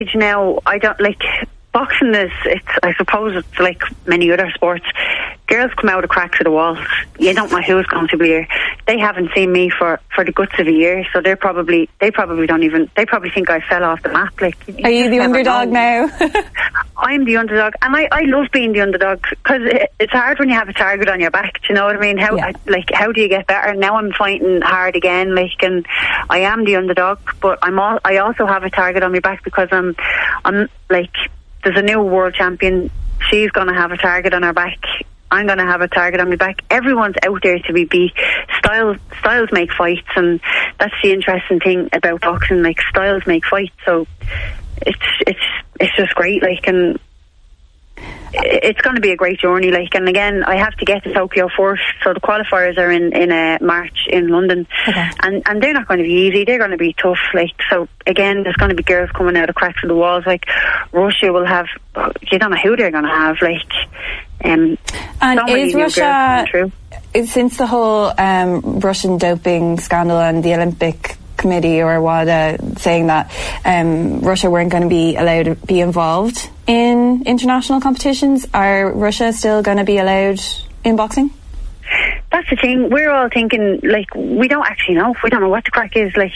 Now, I don't like boxing I suppose it's like many other sports. Girls come out of cracks of the walls. You don't know who's going to be here. They haven't seen me for the guts of a year, so they probably think I fell off the map. Like, are you the underdog now? I'm the underdog, and I love being the underdog, because it's hard when you have a target on your back. Do you know what I mean? How do you get better? Now I'm fighting hard again, and I am the underdog, but I also have a target on my back, because I'm like, there's a new world champion. She's going to have a target on her back. I'm going to have a target on my back. Everyone's out there to be beat. Styles make fights, and that's the interesting thing about boxing. Like, styles make fights, so it's just great. Like, and it's going to be a great journey. Like, and again, I have to get to Tokyo first, so the qualifiers are in March in London, and they're not going to be easy. They're going to be tough. Like, so again, there's going to be girls coming out of cracks of the walls. Like, Russia will have, you don't know who they're going to have. Like, and so is Russia, since the whole Russian doping scandal and the Olympic Committee or WADA saying that Russia weren't going to be allowed to be involved in international competitions, are Russia still going to be allowed in boxing? That's the thing. We're all thinking, like, we don't actually know. We don't know what the crack is. Like,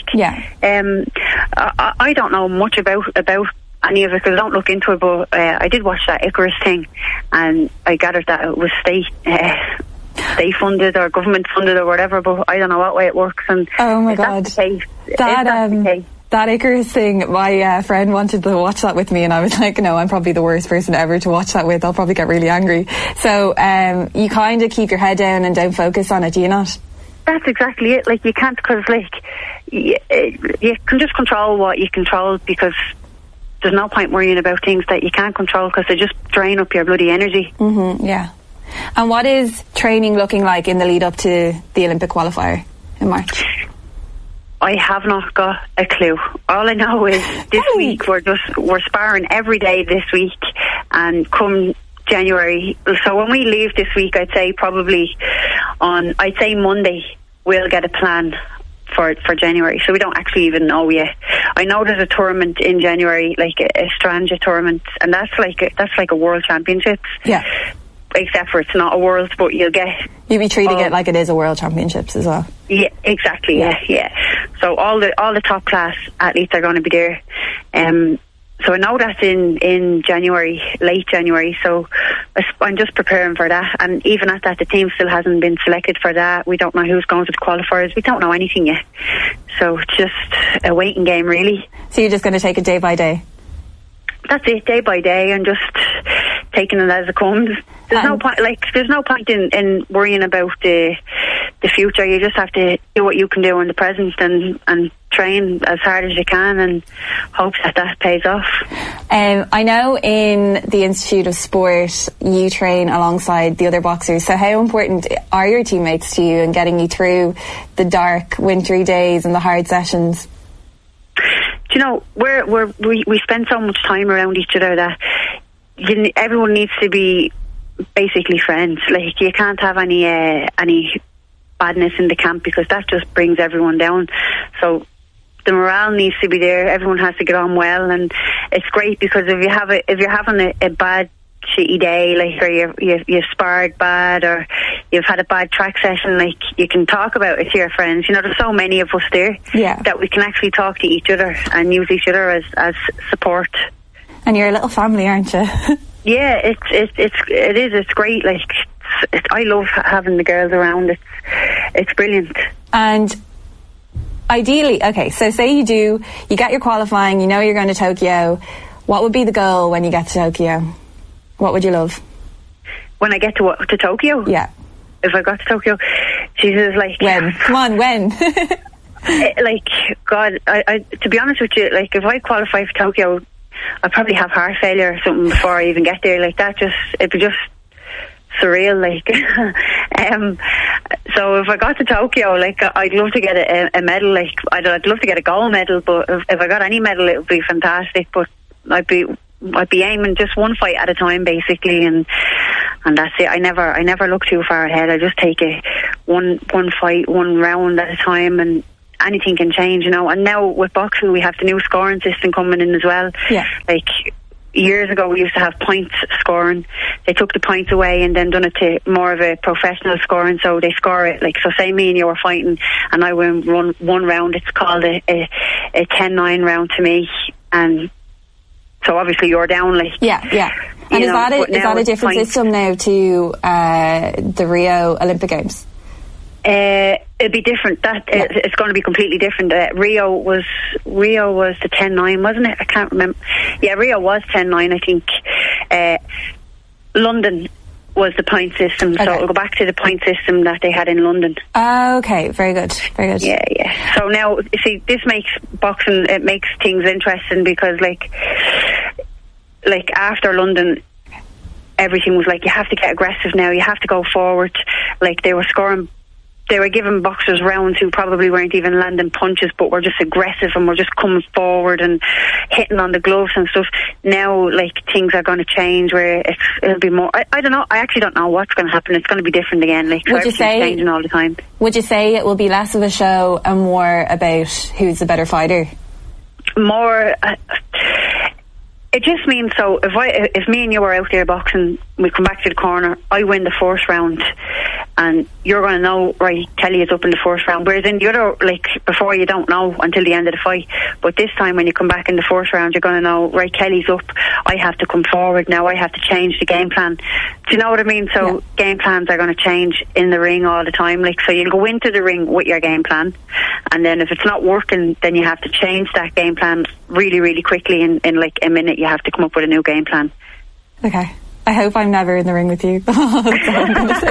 I don't know much about any of it, because I don't look into it, but I did watch that Icarus thing, and I gathered that it was state funded or government funded or whatever, but I don't know what way it works. And oh my god, that Icarus thing, my friend wanted to watch that with me, and I was like, no, I'm probably the worst person ever to watch that with. I'll probably get really angry. So you kind of keep your head down and don't focus on it, do you not? That's exactly it. Like, you can't, because like you can just control what you control, because there's no point worrying about things that you can't control, because they just drain up your bloody energy. Yeah. And what is training looking like in the lead up to the Olympic qualifier in March? I have not got a clue. All I know is this week we're sparring every day this week, and come January, so when we leave this week, I'd say probably I'd say Monday we'll get a plan for January. So we don't actually even know yet. I know there's a tournament in January, like a Stranja tournament, and that's like a world championships. Yeah. Except for it's not a world, but you'll be treating it like it is a world championships as well. Yeah, exactly. Yeah. So all the top class athletes are going to be there. So I know that's in January, late January. So I'm just preparing for that. And even at that, the team still hasn't been selected for that. We don't know who's going to the qualifiers. We don't know anything yet. So it's just a waiting game, really. So you're just going to take it day by day? That's it, day by day, and just taking it as it comes. There's no point. Like, there's no point in worrying about the future. You just have to do what you can do in the present, and train as hard as you can, and hope that pays off. I know in the Institute of Sport you train alongside the other boxers. So how important are your teammates to you in getting you through the dark, wintry days and the hard sessions? You know, we spend so much time around each other that everyone needs to be basically friends. Like, you can't have any badness in the camp, because that just brings everyone down. So the morale needs to be there. Everyone has to get on well, and it's great, because if you're having a bad, shitty day, like, or you've sparred bad, or you've had a bad track session, like, you can talk about it to your friends. You know, there's so many of us there that we can actually talk to each other and use each other as support. And you're a little family, aren't you? Yeah, it's great. Like, I love having the girls around. It's brilliant. And ideally, okay, so say you get your qualifying, you know you're going to Tokyo. What would be the goal when you get to Tokyo? What would you love? When I get to Tokyo? Yeah. If I got to Tokyo, Jesus, like... When? Come on, when? Like, God, I to be honest with you, like, if I qualify for Tokyo, I'd probably have heart failure or something before I even get there. Like, it'd be just surreal, like. So if I got to Tokyo, like, I'd love to get a medal. Like, I'd love to get a gold medal, but if I got any medal, it would be fantastic. But I'd be aiming just one fight at a time, basically, and that's it. I never look too far ahead. I just take one fight, one round at a time, and anything can change, you know. And now with boxing, we have the new scoring system coming in as well. Yeah. Like, years ago, we used to have points scoring. They took the points away and then done it to more of a professional scoring. So they score it, like, so say me and you were fighting and I win one round, it's called a 10-9 round to me. And so obviously you're down, like... Yeah. And is that a different system now to the Rio Olympic Games? It'd be different. It's going to be completely different. Rio was the 10-9, wasn't it? I can't remember. Yeah, Rio was 10-9, I think. London was the point system, so it'll go back to the point system that they had in London. Okay, very good. Yeah. So now, see, this makes boxing, it makes things interesting because, like after London, everything was like, you have to get aggressive now, you have to go forward. Like, they were giving boxers rounds who probably weren't even landing punches, but were just aggressive and were just coming forward and hitting on the gloves and stuff. Now, like, things are going to change where it'll be more... I don't know. I actually don't know what's going to happen. It's going to be different again. Like, would you say changing all the time? Would you say it will be less of a show and more about who's the better fighter? More... it just means, so if me and you were out there boxing, we come back to the corner, I win the first round, and you're going to know, right, Kelly is up in the first round. Whereas in the other, like, before, you don't know until the end of the fight. But this time, when you come back in the first round, you're going to know, right, Kelly's up, I have to come forward now, I have to change the game plan. Do you know what I mean? So game plans are going to change in the ring all the time. Like, so you'll go into the ring with your game plan, and then if it's not working, then you have to change that game plan really, really quickly. In like a minute, you have to come up with a new game plan. Okay. I hope I'm never in the ring with you. That's all I'm going to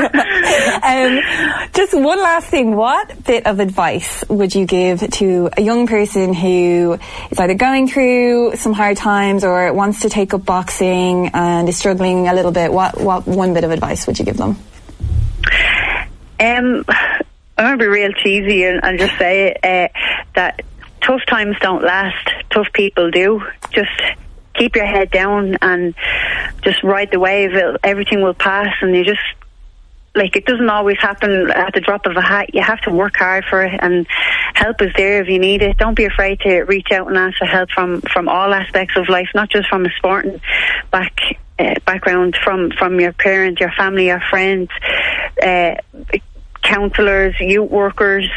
say. Just one last thing. What bit of advice would you give to a young person who is either going through some hard times or wants to take up boxing and is struggling a little bit? What one bit of advice would you give them? I'm going to be real cheesy and just say that tough times don't last. Tough people do. Just keep your head down and just ride the wave. Everything will pass, and you just, like, it doesn't always happen at the drop of a hat. You have to work hard for it, and help is there if you need it. Don't be afraid to reach out and ask for help from all aspects of life, not just from a sporting background, from your parents, your family, your friends, counsellors, youth workers,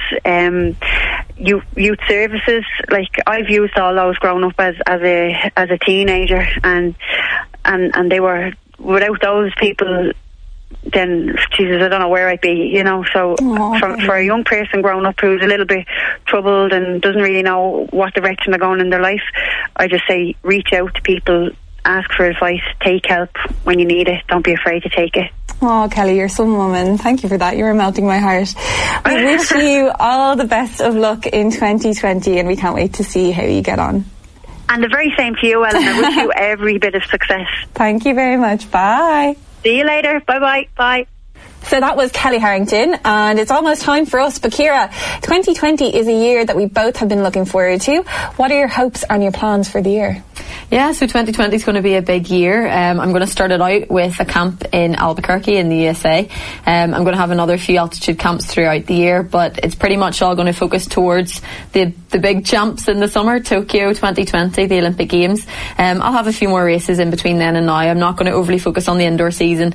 youth services. Like, I've used all those growing up as a teenager, and they were, without those people, then, Jesus, I don't know where I'd be, you know. So for a young person growing up who's a little bit troubled and doesn't really know what direction they're going in their life, I just say, reach out to people, ask for advice, take help when you need it. Don't be afraid to take it. Oh, Kelly, you're some woman. Thank you for that. You're melting my heart. We wish you all the best of luck in 2020, and we can't wait to see how you get on. And the very same to you, Ellen. I wish you every bit of success. Thank you very much. Bye. See you later. Bye-bye. Bye. So that was Kelly Harrington, and it's almost time for us. But Ciara, 2020 is a year that we both have been looking forward to. What are your hopes and your plans for the year? Yeah, so 2020 is going to be a big year. I'm going to start it out with a camp in Albuquerque in the USA. I'm going to have another few altitude camps throughout the year, but it's pretty much all going to focus towards the big champs in the summer, Tokyo 2020, the Olympic Games. I'll have a few more races in between then and now. I'm not going to overly focus on the indoor season.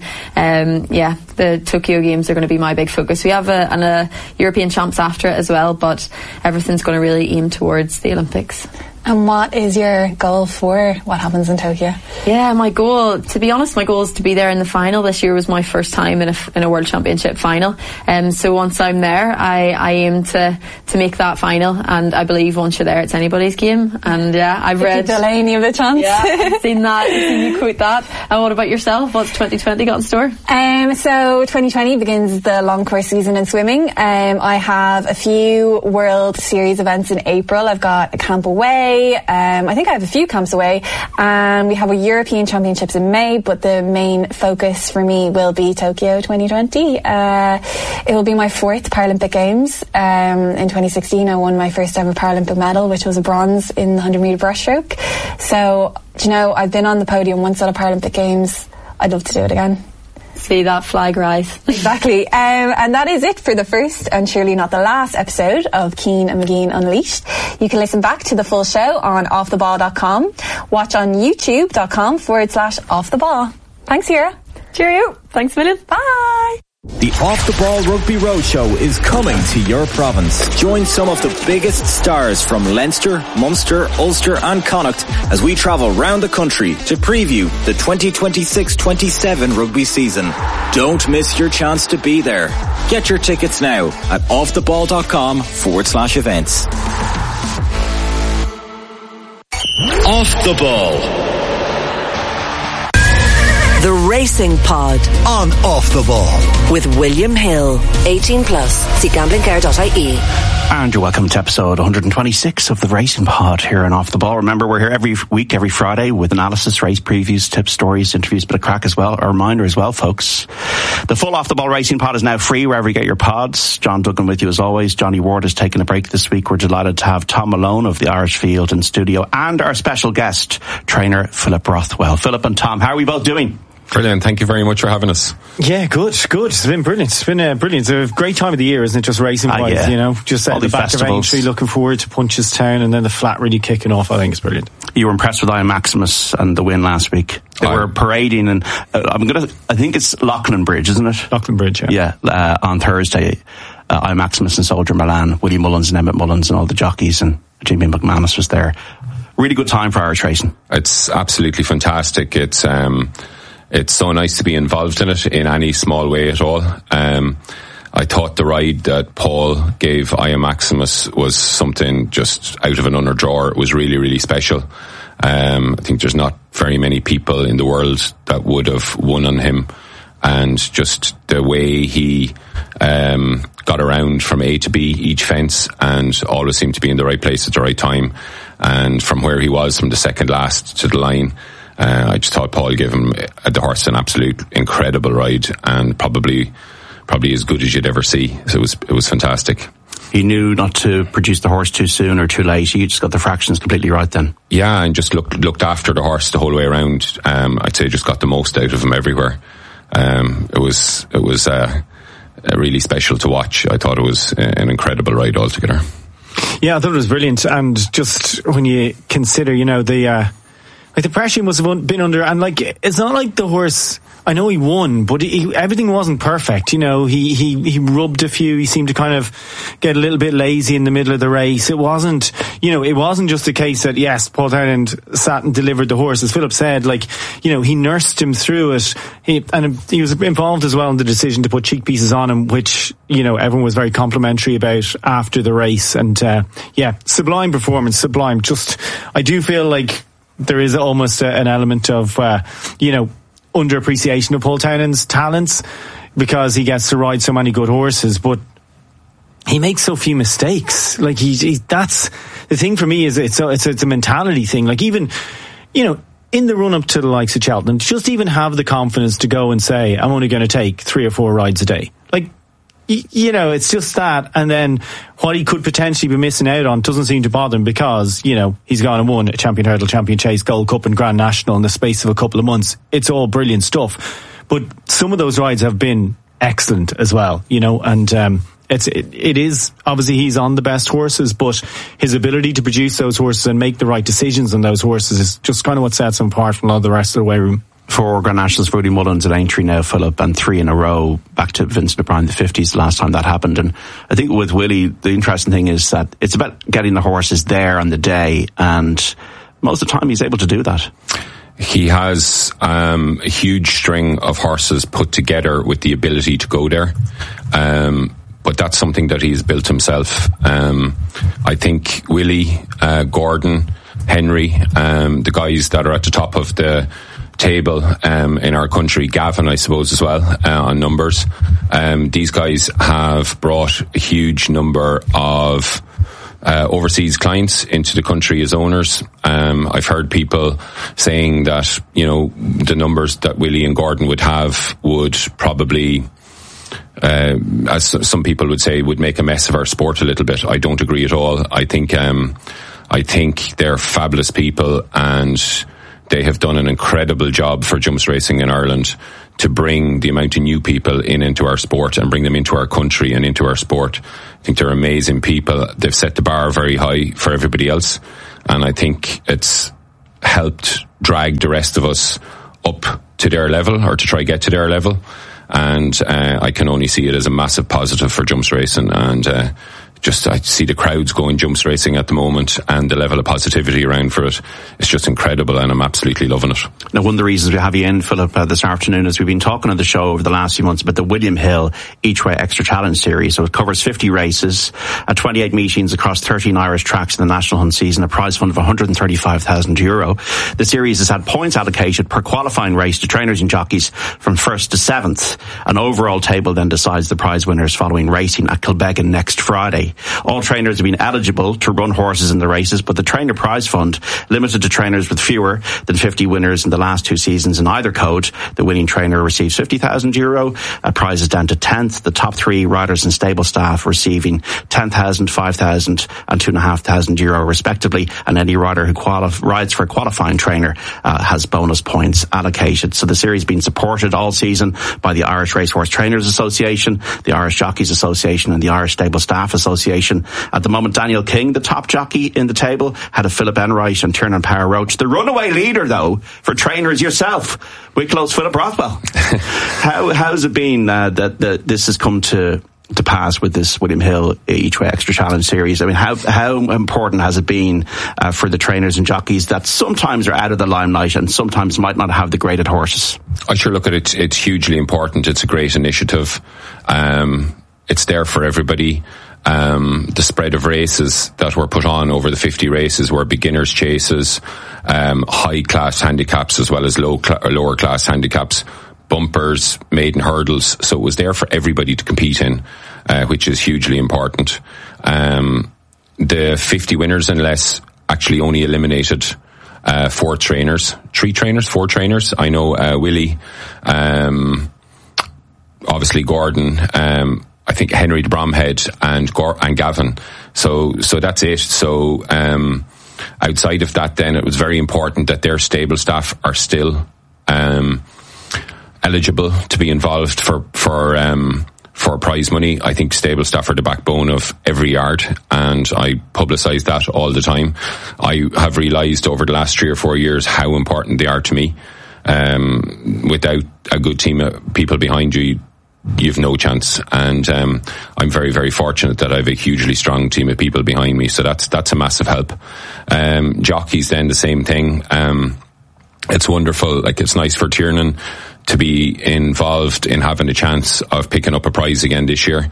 The Tokyo Games are going to be my big focus. We have a European champs after it as well, but everything's going to really aim towards the Olympics. And what is your goal for what happens in Tokyo? Yeah, my goal, to be honest, my goal is to be there in the final. This year was my first time in a World Championship final. So once I'm there, I aim to make that final. And I believe once you're there, it's anybody's game. And yeah, I've read... Delaney of the chance. Yeah, I've seen that. I've seen you quote that. And what about yourself? What's 2020 got in store? So 2020 begins the long course season in swimming. I have a few World Series events in April. I've got a camp away. I think I have a few camps away, and we have a European Championships in May, but the main focus for me will be Tokyo 2020. It will be my 4th Paralympic Games. In 2016 I won my first ever Paralympic medal, which was a bronze in the 100 metre breaststroke. So, you know, I've been on the podium once at a Paralympic Games. I'd love to do it again. See that flag rise. Exactly. And that is it for the first and surely not the last episode of Keane and McGeen Unleashed. You can listen back to the full show on offtheball.com. Watch on youtube.com/offtheball. Thanks, Ciara. Cheerio. Thanks a million. Bye. The Off the Ball Rugby Roadshow is coming to your province. Join some of the biggest stars from Leinster, Munster, Ulster and Connacht as we travel round the country to preview the 2026-27 rugby season. Don't miss your chance to be there. Get your tickets now at offtheball.com/events. Off the Ball. The Racing Pod on Off the Ball with William Hill. 18 plus. See gamblingcare.ie. And you're welcome to episode 126 of the Racing Pod here on Off the Ball. Remember, we're here every week, every Friday with analysis, race previews, tips, stories, interviews, bit of crack as well. A reminder as well, folks. The full Off the Ball Racing Pod is now free wherever you get your pods. John Duggan with you as always. Johnny Ward is taking a break this week. We're delighted to have Tom Malone of the Irish Field in studio and our special guest, trainer Philip Rothwell. Philip and Tom, how are we both doing? Brilliant. Thank you very much for having us. Yeah, good. It's been brilliant. It's been brilliant. It's a great time of the year, isn't it? Just racing-wise, yeah. You know, just all at the back festivals. of Aintree, looking forward to Punchestown, and then the flat really kicking off. I think it's brilliant. You were impressed with Iron Maximus and the win last week. They were parading, and I think it's Lachlan Bridge, isn't it? Lachlan Bridge, yeah. Yeah, on Thursday, Iron Maximus and Soldier Milan, Willie Mullins and Emmett Mullins and all the jockeys, and Jimmy McManus was there. Really good time for Irish racing. It's absolutely fantastic. It's so nice to be involved in it in any small way at all. I thought the ride that Paul gave Iron Maximus was something just out of an under drawer. It was really, really special. I think there's not very many people in the world that would have won on him. And just the way he got around from A to B each fence and always seemed to be in the right place at the right time. And from where he was, from the second last to the line, I just thought Paul gave him the horse an absolute incredible ride, and probably as good as you'd ever see. So it was fantastic. He knew not to produce the horse too soon or too late. He just got the fractions completely right then. Yeah, and just looked after the horse the whole way around. I'd say just got the most out of him everywhere. It was really special to watch. I thought it was an incredible ride altogether. Yeah, I thought it was brilliant, and just when you consider, you know, the pressure he must have been under, and it's not like the horse, I know he won, but everything wasn't perfect. You know, he rubbed a few. He seemed to kind of get a little bit lazy in the middle of the race. It wasn't just a case that, yes, Paul Townend sat and delivered the horse. As Philip said, he nursed him through it. He was involved as well in the decision to put cheek pieces on him, which, you know, everyone was very complimentary about after the race. And, sublime performance, sublime. Just, I do feel like there is almost an element of, underappreciation of Paul Townend's talents because he gets to ride so many good horses, but he makes so few mistakes. That's the thing for me, is it's a mentality thing. Even, you know, in the run up to the likes of Cheltenham, just even have the confidence to go and say, I'm only going to take 3 or 4 rides a day. You know, it's just that, and then what he could potentially be missing out on doesn't seem to bother him because, you know, he's gone and won a Champion Hurdle, Champion Chase, Gold Cup and Grand National in the space of a couple of months. It's all brilliant stuff, but some of those rides have been excellent as well, you know, and it is obviously he's on the best horses, but his ability to produce those horses and make the right decisions on those horses is just kind of what sets him apart from all the rest of the way room. 4 Grand Nationals for Willie Mullins at Aintree now, Philip, and 3 in a row back to Vincent O'Brien, the 50s, the last time that happened. And I think with Willie, the interesting thing is that it's about getting the horses there on the day, and most of the time he's able to do that. He has a huge string of horses put together with the ability to go there. But that's something that he's built himself. I think Willie, Gordon, Henry, the guys that are at the top of the table in our country, Gavin, I suppose, as well, on numbers. These guys have brought a huge number of overseas clients into the country as owners. I've heard people saying that, you know, the numbers that Willie and Gordon would have would probably, as some people would say, would make a mess of our sport a little bit. I don't agree at all. I think they're fabulous people, and they have done an incredible job for jumps racing in Ireland. to bring the amount of new people into our sport and bring them into our country and into our sport. I think they're amazing people. They've set the bar very high for everybody else, and I think it's helped drag the rest of us up to their level, or to try get to their level. And I can only see it as a massive positive for jumps racing, and I see the crowds going jumps racing at the moment, and the level of positivity around for it. It's just incredible, and I'm absolutely loving it. Now, one of the reasons we have you in, Philip, this afternoon is we've been talking on the show over the last few months about the William Hill Each Way Extra Challenge Series. So it covers 50 races at 28 meetings across 13 Irish tracks in the National Hunt season, a prize fund of €135,000. The series has had points allocated per qualifying race to trainers and jockeys from 1st to 7th. An overall table then decides the prize winners following racing at Kilbeggan next Friday. All trainers have been eligible to run horses in the races, but the trainer prize fund, limited to trainers with fewer than 50 winners in the last 2 seasons in either code. The winning trainer receives €50,000. A prize is down to 10th. The top 3 riders and stable staff receiving €10,000, €5,000 and €2,500 respectively. And any rider who rides for a qualifying trainer has bonus points allocated. So the series has been supported all season by the Irish Racehorse Trainers Association, the Irish Jockeys Association and the Irish Stable Staff Association. At the moment, Daniel King, the top jockey in the table, had a Philip Enright and Tiernan Power Roach. The runaway leader, though, for trainers yourself, Wicklow's Philip Rothwell. How's it been that this has come to pass with this William Hill Each Way Extra Challenge Series? I mean, how important has it been for the trainers and jockeys that sometimes are out of the limelight and sometimes might not have the graded horses? I sure look at it. It's hugely important. It's a great initiative. It's there for everybody. The spread of races that were put on over the 50 races were beginners chases, high class handicaps as well as lower class handicaps, bumpers, maiden hurdles. So it was there for everybody to compete in, which is hugely important. The 50 winners and less actually only eliminated 4 trainers. I know Willie, obviously Gordon, I think Henry de Bromhead and Gavin. So that's it. So outside of that, then it was very important that their stable staff are still eligible to be involved for prize money. I think stable staff are the backbone of every yard, and I publicise that all the time. I have realised over the last 3 or 4 years how important they are to me. Without a good team of people behind you, you've no chance. And I'm very, very fortunate that I have a hugely strong team of people behind me. So that's a massive help. Jockeys then the same thing. It's wonderful. Like, it's nice for Tiernan to be involved in having a chance of picking up a prize again this year.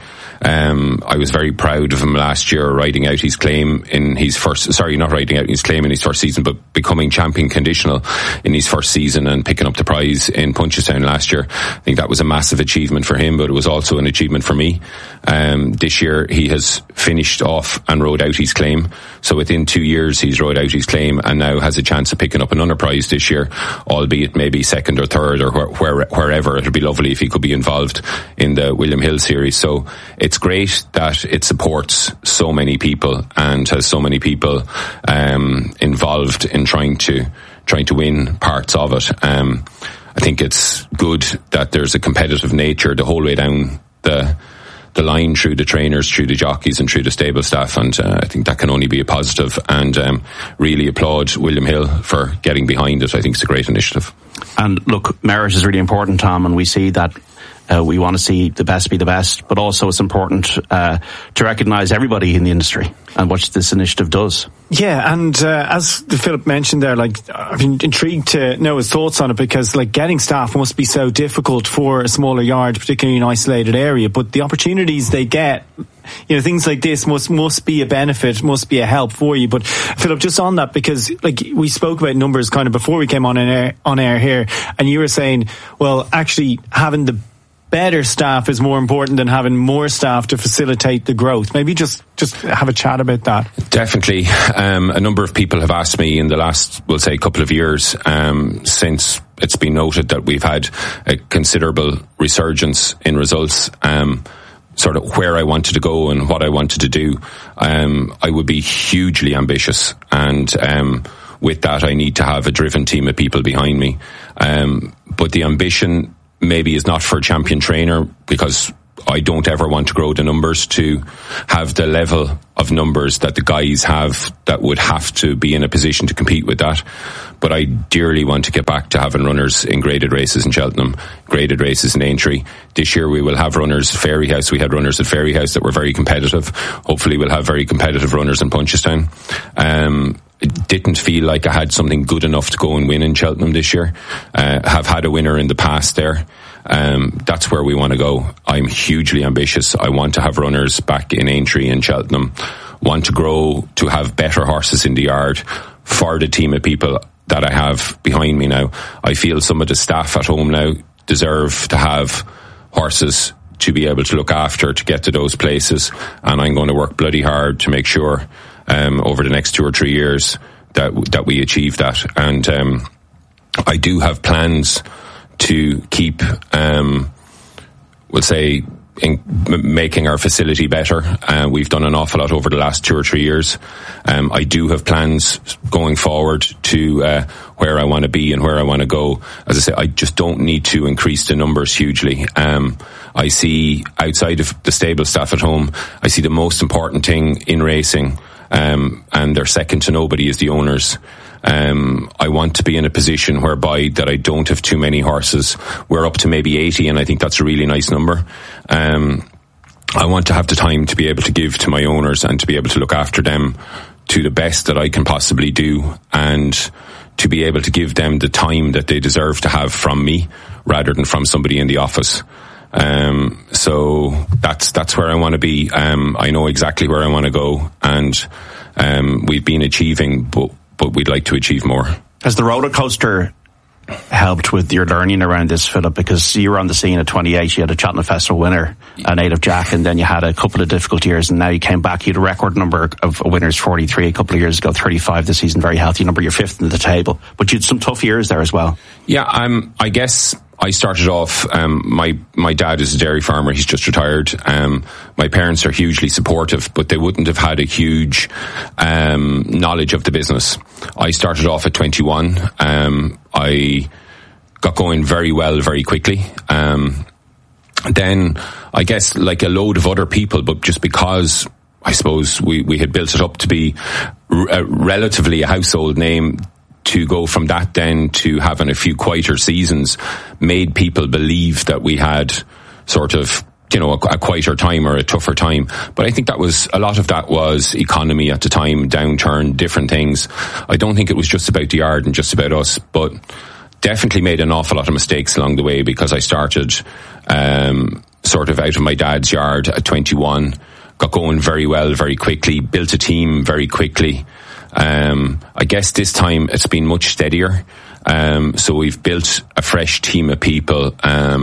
I was very proud of him last year riding out his claim in his first, not riding out his claim in his first season, but becoming champion conditional in his first season and picking up the prize in Punchestown last year. I think that was a massive achievement for him, but it was also an achievement for me. This year he has finished off and rode out his claim. So within 2 years he's rode out his claim and now has a chance of picking up another prize this year, albeit maybe second or third or wherever. It'd be lovely if he could be involved in the William Hill series. So it's great that it supports so many people and has so many people involved in trying to win parts of it. I think it's good that there's a competitive nature the whole way down the line, through the trainers, through the jockeys and through the stable staff, and I think that can only be a positive, and really applaud William Hill for getting behind it. I think it's a great initiative. And look, merit is really important, Tom, and we see that we want to see the best be the best, but also it's important to recognise everybody in the industry and what this initiative does. Yeah, and as Philip mentioned there, like, I've been intrigued to know his thoughts on it, because like getting staff must be so difficult for a smaller yard, particularly in an isolated area, but the opportunities they get, you know, things like this must be a benefit, must be a help for you. But Philip, just on that, because like we spoke about numbers kind of before we came on air here, and you were saying, well, actually having the better staff is more important than having more staff to facilitate the growth. Maybe just have a chat about that. Definitely. A number of people have asked me in the last, we'll say, couple of years, since it's been noted that we've had a considerable resurgence in results, sort of where I wanted to go and what I wanted to do. I would be hugely ambitious, and with that I need to have a driven team of people behind me. But the ambition maybe is not for a champion trainer, because I don't ever want to grow the numbers to have the level of numbers that the guys have that would have to be in a position to compete with that. But I dearly want to get back to having runners in graded races in Cheltenham, graded races in Aintree. This year we will have runners at Fairyhouse. We had runners at Fairyhouse that were very competitive. Hopefully we'll have very competitive runners in Punchestown. It didn't feel like I had something good enough to go and win in Cheltenham this year. Have had a winner in the past there. That's where we want to go. I'm hugely ambitious. I want to have runners back in Aintree and Cheltenham. Want to grow to have better horses in the yard for the team of people that I have behind me now. I feel some of the staff at home now deserve to have horses to be able to look after, to get to those places, and I'm going to work bloody hard to make sure over the next 2 or 3 years that we achieve that. And I do have plans to keep, we'll say, in making our facility better. We've done an awful lot over the last 2 or 3 years. I do have plans going forward to where I want to be and where I want to go. As I say, I just don't need to increase the numbers hugely. I see, outside of the stable staff at home, I see the most important thing in racing, and they're second to nobody, is the owners. I want to be in a position whereby that I don't have too many horses. We're up to maybe 80, and I think that's a really nice number. I want to have the time to be able to give to my owners and to be able to look after them to the best that I can possibly do, and to be able to give them the time that they deserve to have from me rather than from somebody in the office. So that's where I want to be. I know exactly where I want to go, and we've been achieving, but we'd like to achieve more. Has the roller coaster helped with your learning around this, Philip? Because you were on the scene at 28, you had a Cheltenham Festival winner, a Native Jack, and then you had a couple of difficult years, and now you came back, you had a record number of winners, 43 a couple of years ago, 35 this season, very healthy number, you're 5th in the table, but you had some tough years there as well. Yeah, I guess I started off, my dad is a dairy farmer, he's just retired. My parents are hugely supportive, but they wouldn't have had a huge knowledge of the business. I started off at 21. I got going very well, very quickly. Then, I guess, like a load of other people, but just because I suppose we had built it up to be relatively a household name, to go from that then to having a few quieter seasons made people believe that we had sort of, you know, a quieter time or a tougher time. But I think that was, a lot of that was economy at the time, downturn, different things. I don't think it was just about the yard and just about us, but definitely made an awful lot of mistakes along the way, because I started sort of out of my dad's yard at 21, got going very well, very quickly, built a team very quickly. I guess this time it's been much steadier. So we've built a fresh team of people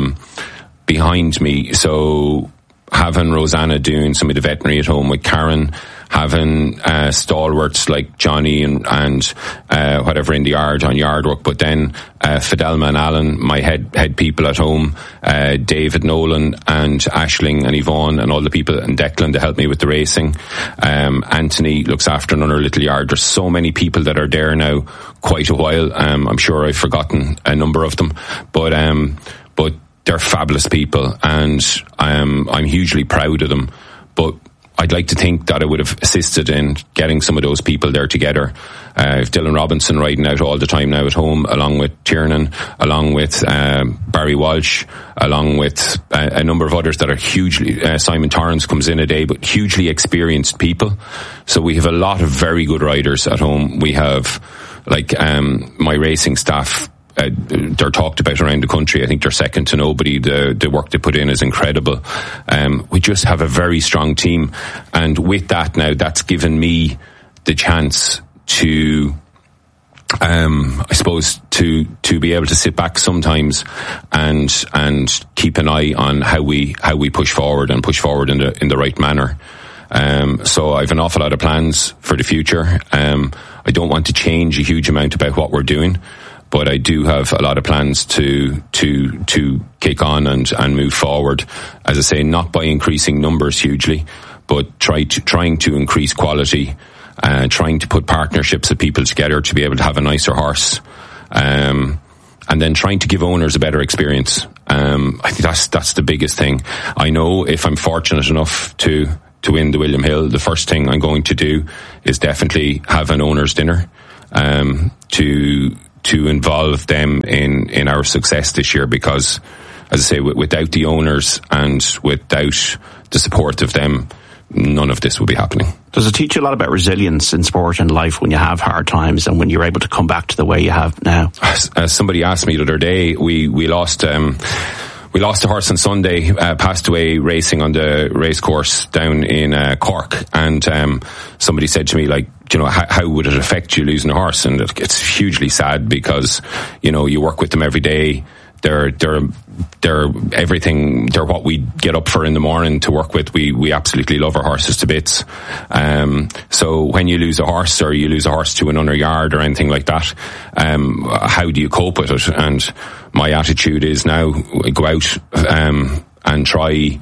behind me. So having Rosanna doing some of the veterinary at home with Karen, having stalwarts like Johnny and whatever in the yard on yard work, but then Fidelma and Alan, my head people at home, David Nolan and Aisling and Yvonne and all the people, and Declan to help me with the racing. Anthony looks after another little yard. There's so many people that are there now, quite a while. I'm sure I've forgotten a number of them, but they're fabulous people, and I'm hugely proud of them. But I'd like to think that I would have assisted in getting some of those people there together. Dylan Robinson riding out all the time now at home, along with Tiernan, along with Barry Walsh, along with a number of others that are hugely, Simon Torrance comes in a day, but hugely experienced people. So we have a lot of very good riders at home. We have, like, my racing staff, they're talked about around the country. I think they're second to nobody. The work they put in is incredible. We just have a very strong team, and with that now, that's given me the chance to, I suppose, to be able to sit back sometimes and keep an eye on how we push forward and push forward in the right manner. So I've an awful lot of plans for the future. I don't want to change a huge amount about what we're doing, but I do have a lot of plans to kick on and move forward. As I say, not by increasing numbers hugely, but trying to increase quality, trying to put partnerships of people together to be able to have a nicer horse, and then trying to give owners a better experience. I think that's the biggest thing. I know if I'm fortunate enough to win the William Hill, the first thing I'm going to do is definitely have an owner's dinner, to involve them in our success this year, because, as I say, without the owners and without the support of them, none of this will be happening. Does it teach you a lot about resilience in sport and life when you have hard times and when you're able to come back to the way you have now? As somebody asked me the other day, we lost a horse on Sunday, passed away racing on the racecourse down in Cork, and somebody said to me, like, you know, how would it affect you losing a horse? And it's hugely sad, because, you know, you work with them every day. They're everything. They're what we get up for in the morning to work with. We absolutely love our horses to bits. So when you lose a horse, or you lose a horse to another yard or anything like that, how do you cope with it? And my attitude is now go out and try.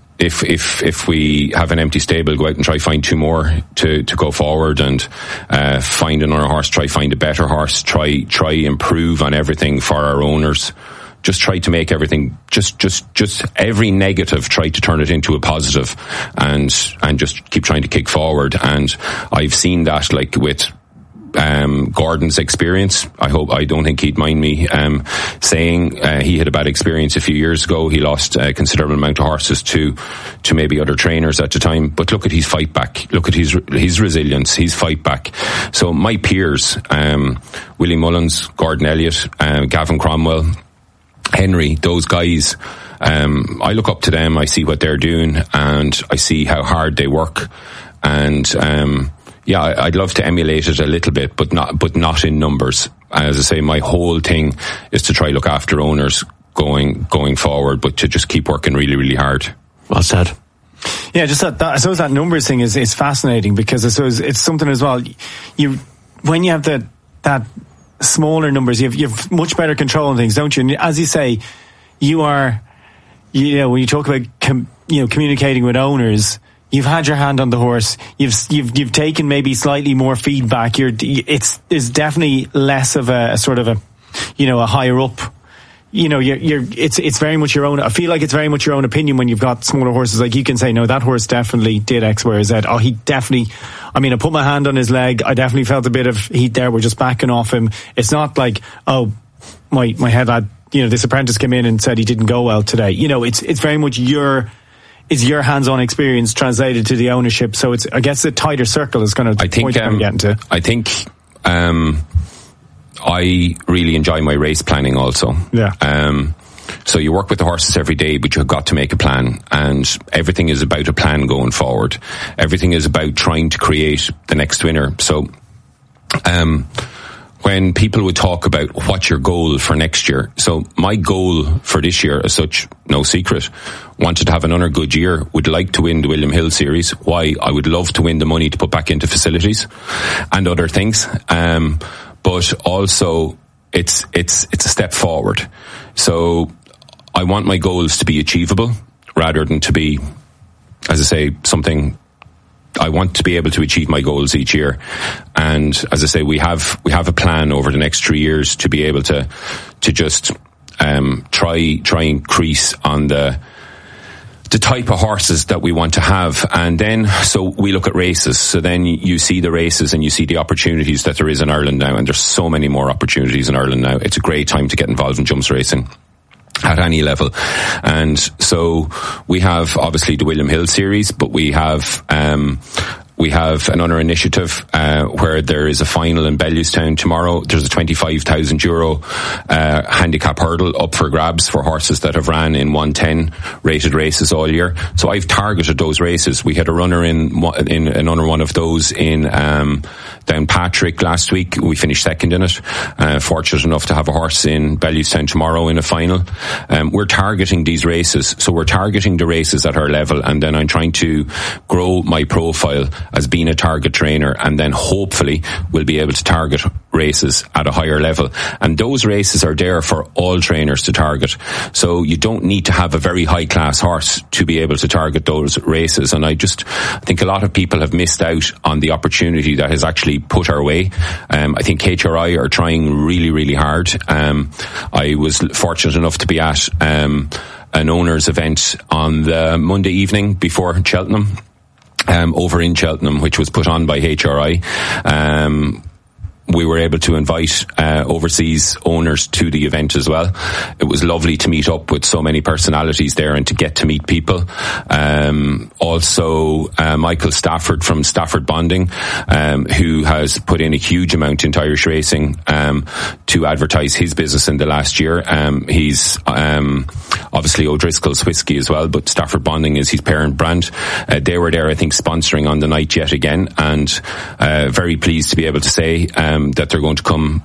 If we have an empty stable, go out and try find two more to go forward, and find another horse, try find a better horse, try improve on everything for our owners. Just try to make everything, just every negative, try to turn it into a positive, and just keep trying to kick forward. And I've seen that, like, with Gordon's experience. I don't think he'd mind me saying he had a bad experience a few years ago. He lost a considerable amount of horses to maybe other trainers at the time. But look at his fight back. Look at his resilience, his fight back. So my peers, Willie Mullins, Gordon Elliott, Gavin Cromwell, Henry, those guys, I look up to them. I see what they're doing, and I see how hard they work. And yeah, I'd love to emulate it a little bit, but not in numbers. As I say, my whole thing is to try look after owners going forward, but to just keep working really, really hard. Well said. Yeah, just that I suppose that numbers thing is fascinating, because I suppose it's something as well. When you have that smaller numbers, you have much better control on things, don't you? And as you say, when you talk about communicating with owners, you've had your hand on the horse. You've taken maybe slightly more feedback. It's definitely less of a sort of a higher up. It's very much your own. I feel like it's very much your own opinion when you've got smaller horses. Like, you can say, no, that horse definitely did X, Y, or Z. Oh, he definitely. I mean, I put my hand on his leg. I definitely felt a bit of heat there. We're just backing off him. It's not like, oh, my head lad. This apprentice came in and said he didn't go well today. It's very much your hands-on experience translated to the ownership. So I guess a tighter circle is kind of the point I'm getting to. I think I really enjoy my race planning also. Yeah. So you work with the horses every day, but you've got to make a plan, and everything is about a plan going forward. Everything is about trying to create the next winner. So, when people would talk about what's your goal for next year, so my goal for this year, as such, no secret, wanted to have another good year, would like to win the William Hill Series. Why? I would love to win the money to put back into facilities and other things. But also it's a step forward. So I want my goals to be achievable rather than to be, as I say, something. I want to be able to achieve my goals each year. And as I say, we have a plan over the next 3 years to be able to just try increase on the type of horses that we want to have. And then, so we look at races. So then you see the races and you see the opportunities that there is in Ireland now. And there's so many more opportunities in Ireland now. It's a great time to get involved in jumps racing at any level. And so we have obviously the William Hill Series, but we have another initiative where there is a final in Bellewstown tomorrow. There's a €25,000 handicap hurdle up for grabs for horses that have ran in 110 rated races all year. So I've targeted those races. We had a runner in another one of those in Downpatrick last week. We finished second in it. Fortunate enough to have a horse in Bellewstown tomorrow in a final. We're targeting these races. So we're targeting the races at our level, and then I'm trying to grow my profile as being a target trainer, and then hopefully we'll be able to target races at a higher level. And those races are there for all trainers to target. So you don't need to have a very high class horse to be able to target those races. And I think a lot of people have missed out on the opportunity that is actually put our way. I think HRI are trying really, really hard. I was fortunate enough to be at an owners event on the Monday evening before Cheltenham, over in Cheltenham, which was put on by HRI. We were able to invite overseas owners to the event as well. It was lovely to meet up with so many personalities there and to get to meet people. Also, Michael Stafford from Stafford Bonding, who has put in a huge amount into Irish racing to advertise his business in the last year. He's obviously O'Driscoll's Whiskey as well, but Stafford Bonding is his parent brand. They were there, I think, sponsoring on the night yet again, and very pleased to be able to say that they're going to come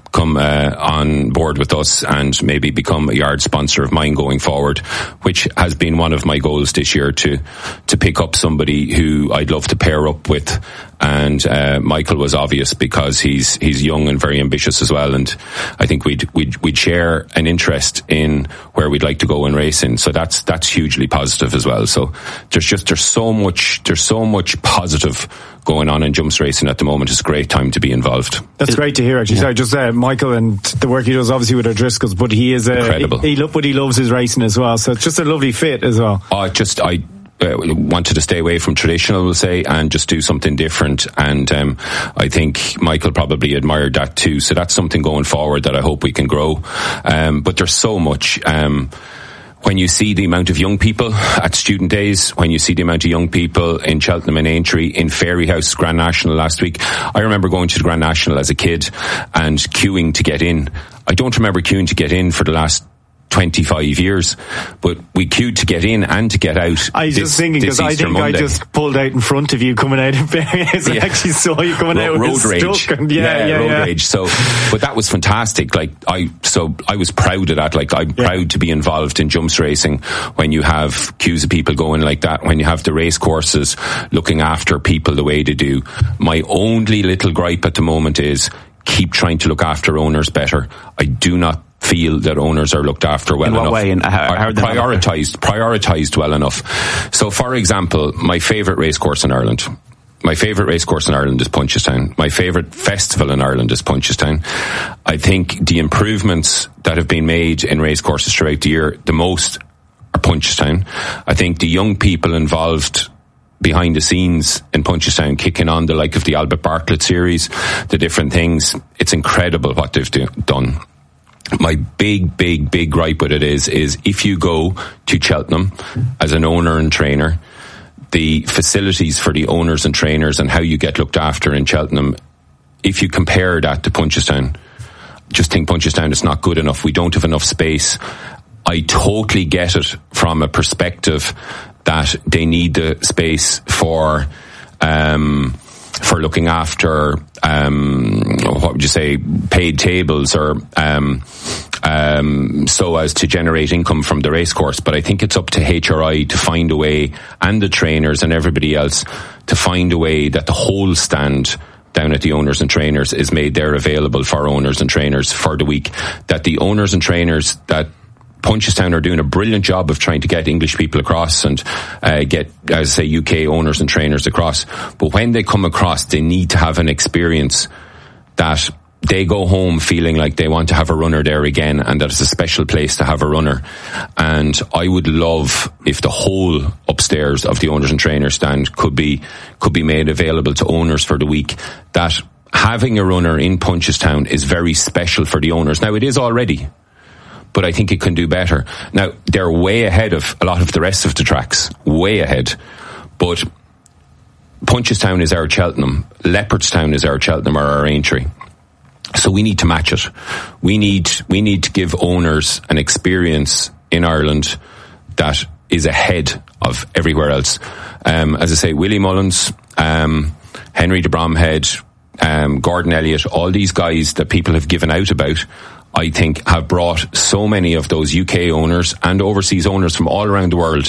on board with us and maybe become a yard sponsor of mine going forward, which has been one of my goals this year, to pick up somebody who I'd love to pair up with. And Michael was obvious because he's young and very ambitious as well, and I think we'd share an interest in where we'd like to go in racing. So that's hugely positive as well. So there's so much positive going on in jumps racing at the moment. It's a great time to be involved. That's great to hear, actually. Yeah. Sorry, just Michael and the work he does obviously with O'Driscoll's, but he is incredible. He loves his racing as well, so it's just a lovely fit as well. I wanted to stay away from traditional, we'll say, and just do something different, and I think Michael probably admired that too, so that's something going forward that I hope we can grow. But there's so much. When you see the amount of young people at student days, when you see the amount of young people in Cheltenham and Aintree, in Fairyhouse Grand National last week, I remember going to the Grand National as a kid and queuing to get in. I don't remember queuing to get in for the last 25 years, but we queued to get in and to get out. I was just thinking, because I think Monday. I just pulled out in front of you coming out of Fairyhouse. I actually saw you coming out road rage. Road rage. So, but that was fantastic. I was proud of that. I'm proud to be involved in jumps racing when you have queues of people going like that, when you have the race courses looking after people the way they do. My only little gripe at the moment is keep trying to look after owners better. I do not feel that owners are looked after well enough. In what way? And how are they prioritized well enough? So, for example, my favourite race course in Ireland. My favourite race course in Ireland is Punchestown. My favourite festival in Ireland is Punchestown. I think the improvements that have been made in race courses throughout the year, the most are Punchestown. I think the young people involved behind the scenes in Punchestown, kicking on the like of the Albert Bartlett series, the different things, it's incredible what they've done. My big gripe with it is if you go to Cheltenham as an owner and trainer, the facilities for the owners and trainers and how you get looked after in Cheltenham, if you compare that to Punchestown, just think Punchestown is not good enough. We don't have enough space. I totally get it from a perspective that they need the space for looking after, what would you say, paid tables or so as to generate income from the racecourse. But I think it's up to HRI to find a way, and the trainers and everybody else, to find a way that the whole stand down at the owners and trainers is made there available for owners and trainers for the week. That the owners and trainers that Punchestown are doing a brilliant job of trying to get English people across and get, as I say, UK owners and trainers across. But when they come across, they need to have an experience that they go home feeling like they want to have a runner there again, and that it's a special place to have a runner. And I would love if the whole upstairs of the owners and trainers stand could be made available to owners for the week. That having a runner in Punchestown is very special for the owners. Now, it is already, but I think it can do better. Now, they're way ahead of a lot of the rest of the tracks, way ahead. But Punchestown is our Cheltenham, Leopardstown is our Cheltenham or our Aintree. So we need to match it. We need to give owners an experience in Ireland that is ahead of everywhere else. As I say, Willie Mullins, Henry de Bromhead, Gordon Elliott, all these guys that people have given out about, I think have brought so many of those UK owners and overseas owners from all around the world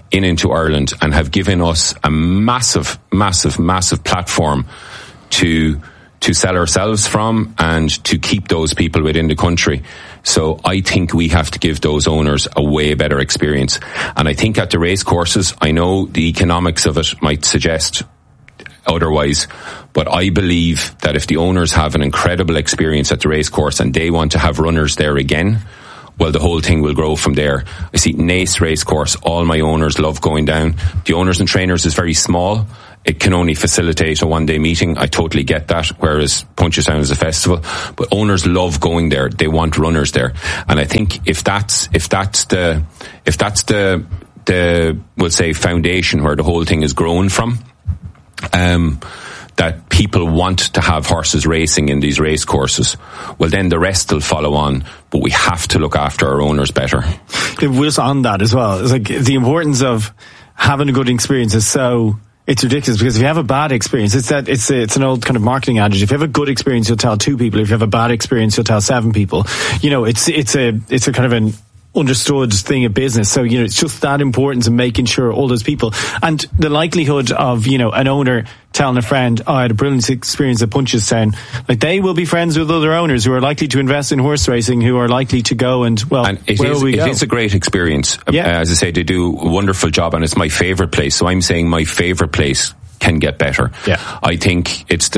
into Ireland and have given us a massive platform to sell ourselves from and to keep those people within the country. So I think we have to give those owners a way better experience. And I think at the race courses, I know the economics of it might suggest otherwise, but I believe that if the owners have an incredible experience at the race course and they want to have runners there again, well, the whole thing will grow from there. I see Naas Racecourse, all my owners love going down. The owners and trainers is very small. It can only facilitate a one-day meeting. I totally get that, whereas Punchestown is a festival. But owners love going there. They want runners there. And I think if that's the we'll say foundation where the whole thing is grown from, that people want to have horses racing in these race courses, well then the rest will follow on, but we have to look after our owners better. It was on that as well. It's like the importance of having a good experience is it's ridiculous, because if you have a bad experience, it's an old kind of marketing adage. If you have a good experience, you'll tell 2 people. If you have a bad experience, you'll tell 7 people. You know, it's a kind of an understood thing of business. So, you know, it's just that importance of making sure all those people, and the likelihood of, you know, an owner telling a friend, I had a brilliant experience at Punchestown, like they will be friends with other owners who are likely to invest in horse racing, who are likely to go and it is a great experience. Yeah. As I say, they do a wonderful job, and it's my favourite place. So I'm saying my favourite place can get better. Yeah. I think it's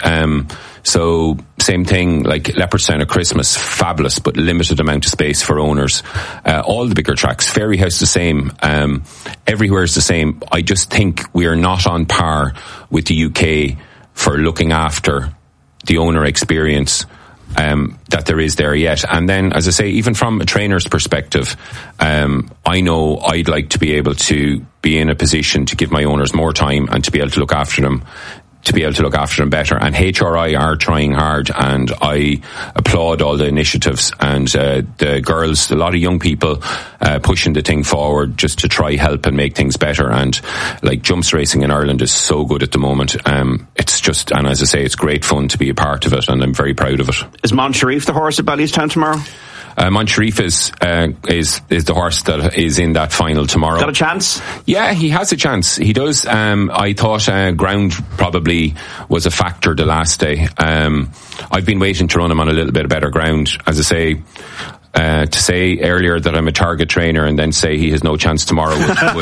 so same thing like Leopardstown at Christmas, fabulous, but limited amount of space for owners. All the bigger tracks, Fairyhouse the same, everywhere is the same. I just think we are not on par with the UK for looking after the owner experience that there is there yet. And then, as I say, even from a trainer's perspective, I know I'd like to be able to be in a position to give my owners more time and to be able to look after them better. And HRI are trying hard, and I applaud all the initiatives and the girls, a lot of young people pushing the thing forward just to try help and make things better. And like jumps racing in Ireland is so good at the moment. It's just, and as I say, it's great fun to be a part of it, and I'm very proud of it. Is Montereef the horse at Ballyostown tomorrow? Montereef is the horse that is in that final tomorrow. Got a chance? Yeah, he has a chance. He does. I thought ground probably was a factor the last day. I've been waiting to run him on a little bit better ground. As I say, to say earlier that I'm a target trainer and then say he has no chance tomorrow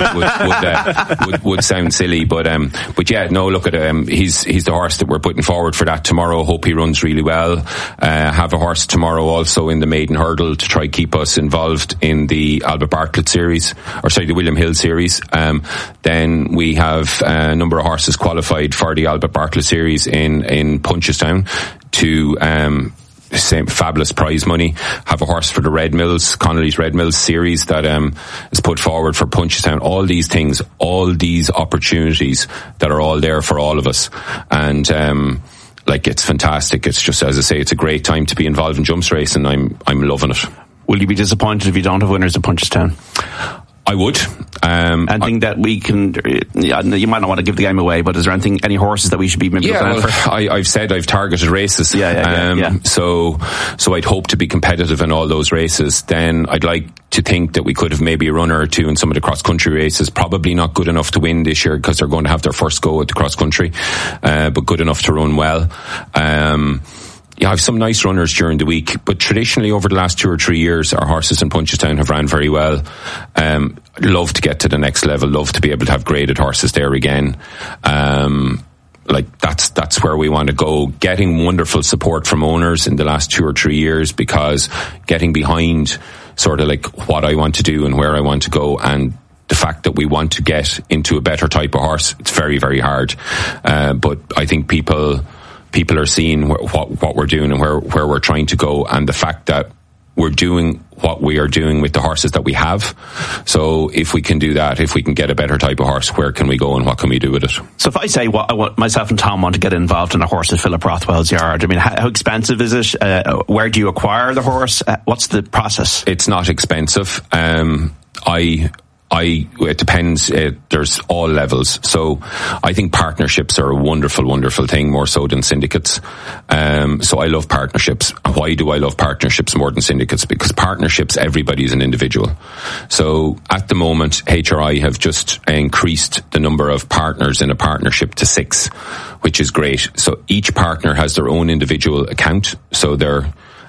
would sound silly. But yeah, no, look at him. He's the horse that we're putting forward for that tomorrow. Hope he runs really well. Have a horse tomorrow also in the maiden hurdle to try keep us involved in the Albert Bartlett series, the William Hill series. Then we have a number of horses qualified for the Albert Bartlett series in Punchestown to same fabulous prize money. Have a horse for the Red Mills, Connolly's Red Mills series that is put forward for Punchestown. All these things, all these opportunities that are all there for all of us. And it's fantastic. It's just, as I say, it's a great time to be involved in jumps racing. I'm loving it. Will you be disappointed if you don't have winners at Punchestown? I would. Anything that we can, you might not want to give the game away, but is there any horses that we should be maybe looking out for? I've said I've targeted races. Yeah. So I'd hope to be competitive in all those races. Then I'd like to think that we could have maybe a runner or two in some of the cross-country races. Probably not good enough to win this year because they're going to have their first go at the cross-country, but good enough to run well. I have some nice runners during the week, but traditionally over the last 2 or 3 years, our horses in Punchestown have ran very well. Love to get to the next level, love to be able to have graded horses there again. That's where we want to go. Getting wonderful support from owners in the last 2 or 3 years, because getting behind sort of like what I want to do and where I want to go, and the fact that we want to get into a better type of horse, it's very, very hard. But I think people are seeing what we're doing and where we're trying to go, and the fact that we're doing what we are doing with the horses that we have. So if we can do that, if we can get a better type of horse, where can we go and what can we do with it? So if I say myself and Tom want to get involved in a horse at Philip Rothwell's yard, I mean, how expensive is it? Where do you acquire the horse? What's the process? It's not expensive. it depends. There's all levels. So I think partnerships are a wonderful, wonderful thing, more so than syndicates. So I love partnerships. Why do I love partnerships more than syndicates? Because partnerships, everybody's an individual. So at the moment, HRI have just increased the number of partners in a partnership to 6, which is great. So each partner has their own individual account. So they're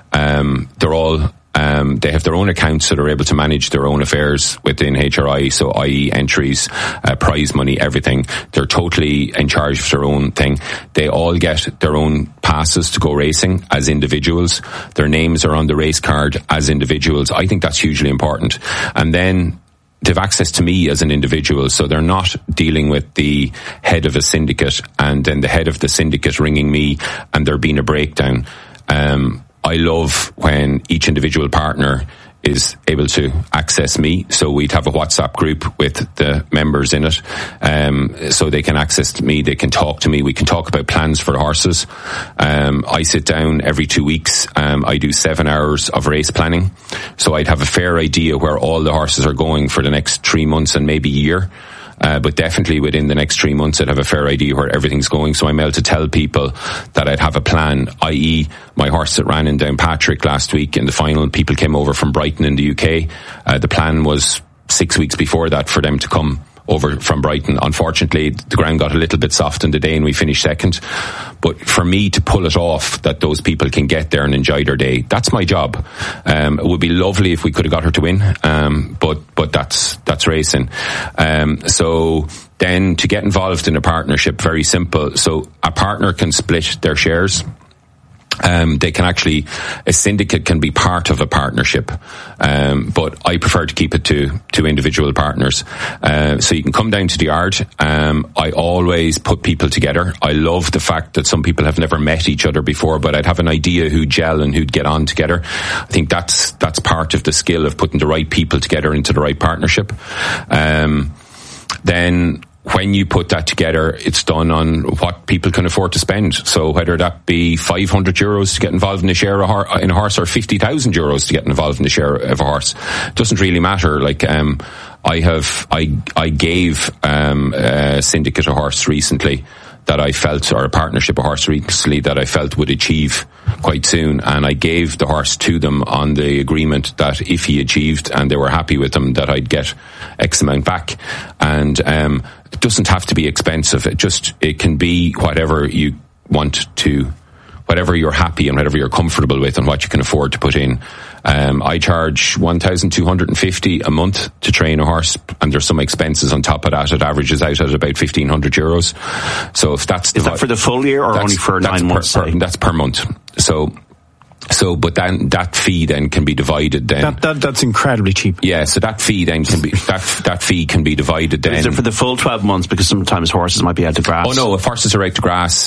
all, they have their own accounts, so they're able to manage their own affairs within HRI, so i.e. entries, prize money, everything. They're totally in charge of their own thing. They all get their own passes to go racing as individuals. Their names are on the race card as individuals. I think that's hugely important. And then they've access to me as an individual, so they're not dealing with the head of a syndicate and then the head of the syndicate ringing me and there being a breakdown. I love when each individual partner is able to access me. So we'd have a WhatsApp group with the members in it. So they can access me, they can talk to me, we can talk about plans for the horses. I sit down every 2 weeks. I do 7 hours of race planning. So I'd have a fair idea where all the horses are going for the next 3 months and maybe a year. But definitely within the next 3 months, I'd have a fair idea where everything's going. So I'm able to tell people that I'd have a plan, i.e. my horse that ran in Downpatrick last week in the final, people came over from Brighton in the UK. The plan was 6 weeks before that for them to come over from Brighton. Unfortunately, the ground got a little bit soft on the day and we finished second. But for me to pull it off, that those people can get there and enjoy their day, that's my job. It would be lovely if we could have got her to win, but that's racing. So then to get involved in a partnership, very simple. So a partner can split their shares. They can actually, a syndicate can be part of a partnership, but I prefer to keep it to individual partners. So you can come down to the yard. I always put people together. I love the fact that some people have never met each other before, but I'd have an idea who'd gel and who'd get on together. I think that's part of the skill of putting the right people together into the right partnership. Then when you put that together, it's done on what people can afford to spend. So whether that be €500 to get involved in a share in a horse or €50,000 to get involved in a share of a horse, doesn't really matter. Like, I gave a syndicate a horse recently that I felt, or a partnership a horse recently that I felt would achieve quite soon, and I gave the horse to them on the agreement that if he achieved and they were happy with him, that I'd get X amount back. And it doesn't have to be expensive. It can be whatever you want to, whatever you're happy and whatever you're comfortable with and what you can afford to put in. I charge $1,250 a month to train a horse, and there's some expenses on top of that. It averages out at about €1,500. So if that's... Is that for the full year or only for 9 months? That's per month. But then that fee then can be divided then. That's incredibly cheap. Yeah, so that fee then can be, that fee can be divided then. Is it for the full 12 months? Because sometimes horses might be out to grass. Oh no, if horses are out to grass,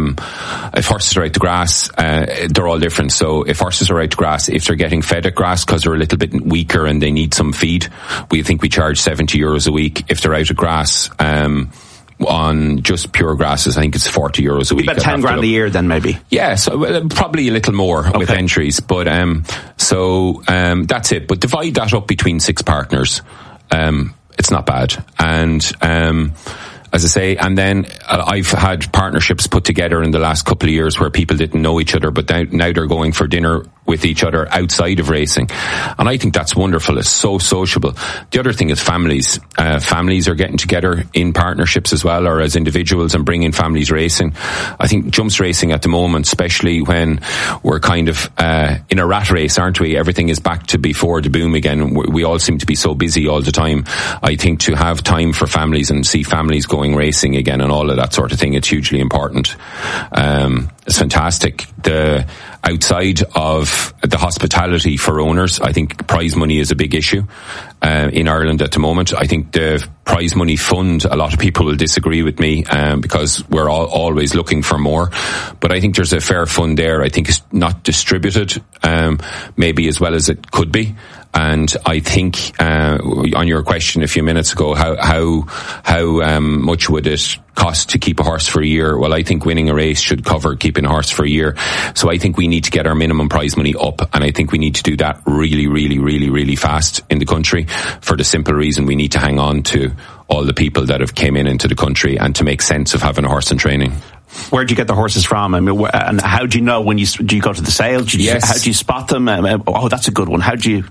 they're all different. So if horses are out to grass, if they're getting fed at grass because they're a little bit weaker and they need some feed, we charge €70 a week. If they're out of grass, on just pure grasses, I think it's €40 a week. About 10 grand a year then maybe. Yeah, so probably a little more with entries, but that's it. But divide that up between 6 partners. It's not bad. And as I say, and then I've had partnerships put together in the last couple of years where people didn't know each other, but now they're going for dinner with each other outside of racing. And I think that's wonderful. It's so sociable. The other thing is families. Families are getting together in partnerships as well, or as individuals, and bringing families racing. I think jumps racing at the moment, especially when we're kind of in a rat race, aren't we? Everything is back to before the boom again. We all seem to be so busy all the time. I think to have time for families and see families going racing again and all of that sort of thing, it's hugely important. It's fantastic. The outside of the hospitality for owners, I think prize money is a big issue in Ireland at the moment. I think the prize money fund, a lot of people will disagree with me because we're always looking for more, but I think there's a fair fund there. I think it's not distributed maybe as well as it could be. And I think on your question a few minutes ago, how much would it cost to keep a horse for a year. Well, I think winning a race should cover keeping a horse for a year. So I think we need to get our minimum prize money up, and I think we need to do that really, really, really, really fast in the country, for the simple reason we need to hang on to all the people that have came into the country and to make sense of having a horse in training. Where do you get the horses from? I mean, and how do you know when do you go to the sale? Yes. How do you spot them? Oh, that's a good one. How do you?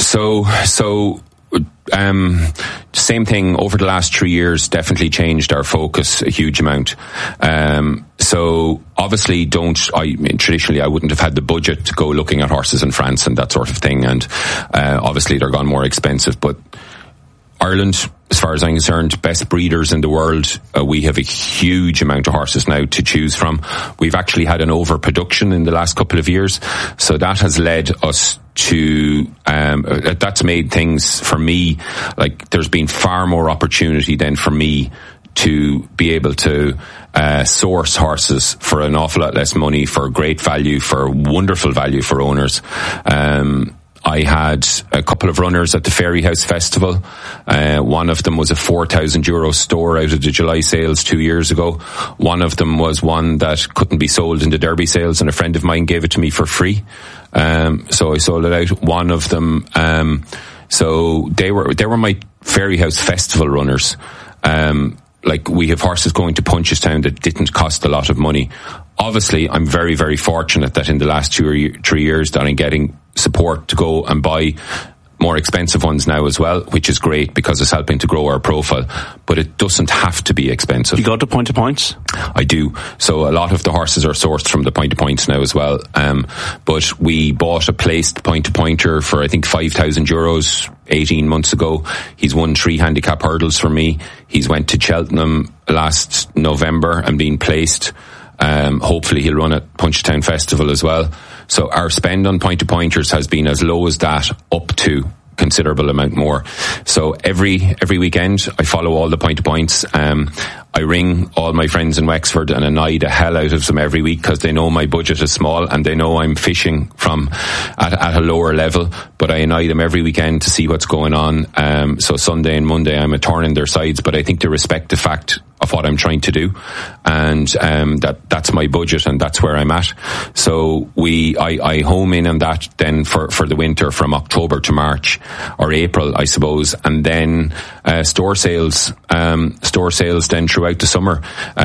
Same thing over the last 3 years, definitely changed our focus a huge amount. So obviously traditionally I wouldn't have had the budget to go looking at horses in France and that sort of thing. And, obviously they're gone more expensive, but Ireland, as far as I'm concerned, best breeders in the world. We have a huge amount of horses now to choose from. We've actually had an overproduction in the last couple of years. So that has led us to, that's made things for me, like there's been far more opportunity than for me to be able to source horses for an awful lot less money, for great value, for wonderful value for owners. I had a couple of runners at the Fairyhouse Festival. One of them was a €4,000 store out of the July sales 2 years ago. One of them was one that couldn't be sold in the Derby sales, and a friend of mine gave it to me for free. So I sold it out. One of them, so they were my Fairyhouse Festival runners. Like, we have horses going to Punchestown that didn't cost a lot of money. Obviously, I'm very, very fortunate that in the last 2 or 3 years that I'm getting support to go and buy more expensive ones now as well, which is great because it's helping to grow our profile. But it doesn't have to be expensive. You go to Point to Points? I do. So a lot of the horses are sourced from the Point to Points now as well. But we bought a placed Point to Pointer for I think €5,000 18 months ago. He's won 3 handicap hurdles for me. He's went to Cheltenham last November and been placed. Hopefully he'll run at Punchestown Festival as well. So our spend on Point to Pointers has been as low as that up to considerable amount more. So every weekend I follow all the Point to Points. I ring all my friends in Wexford and annoy the hell out of them every week because they know my budget is small and they know I'm fishing from at a lower level, but I annoy them every weekend to see what's going on. So Sunday and Monday I'm a thorn in their sides, but I think they respect the fact of what I'm trying to do, and that's my budget and that's where I'm at. So I home in on that then for the winter from October to March or April, I suppose, and then store sales then throughout the summer.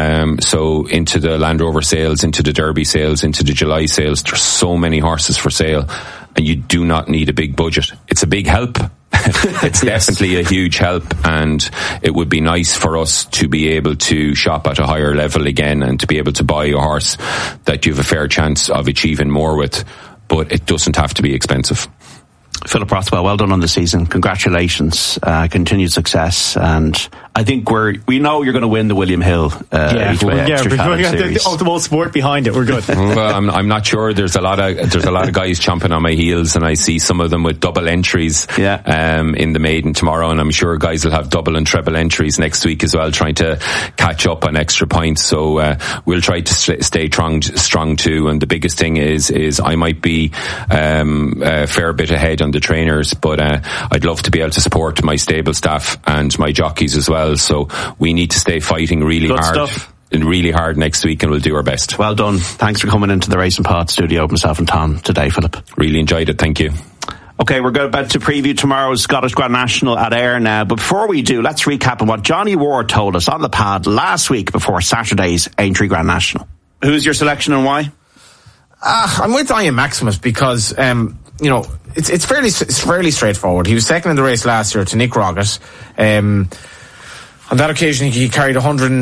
So into the Land Rover sales, into the Derby sales, into the July sales. There's so many horses for sale, and you do not need a big budget. It's a big help. It's definitely a huge help, and it would be nice for us to be able to shop at a higher level again and to be able to buy a horse that you have a fair chance of achieving more with, but it doesn't have to be expensive. Philip Rothwell, well done on the season. Congratulations. Continued success. And I think we know you're going to win the William Hill because we got the ultimate sport behind it. We're good. Well, I'm not sure. There's a lot of guys chomping on my heels, and I see some of them with double entries in the maiden tomorrow, and I'm sure guys will have double and treble entries next week as well, trying to catch up on extra points. So we'll try to stay strong too. And the biggest thing is I might be a fair bit ahead on the trainers, but I'd love to be able to support my stable staff and my jockeys as well. So we need to stay fighting really hard next week, and we'll do our best. Well done. Thanks for coming into the Racing Pod studio with myself and Tom today, Philip. Really enjoyed it. Thank you. Okay, we're about to preview tomorrow's Scottish Grand National at Ayr now. But before we do, let's recap on what Johnny Ward told us on the pod last week before Saturday's Aintree Grand National. Who's your selection and why? I'm with Ian Maximus because, it's fairly straightforward. He was second in the race last year to Nick Roggett. On that occasion, he carried